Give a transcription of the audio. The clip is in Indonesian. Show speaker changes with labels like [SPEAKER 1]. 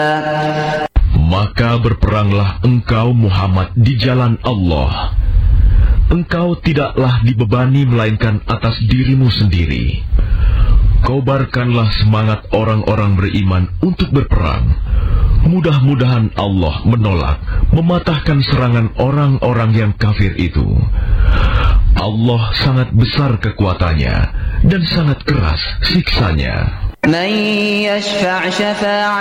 [SPEAKER 1] Maka berperanglah engkau Muhammad di jalan Allah. Engkau tidaklah dibebani melainkan atas dirimu sendiri. Kobarkanlah semangat orang-orang beriman untuk berperang. Mudah-mudahan Allah menolak, mematahkan serangan orang-orang yang kafir itu. Allah sangat besar kekuatannya dan sangat keras siksanya.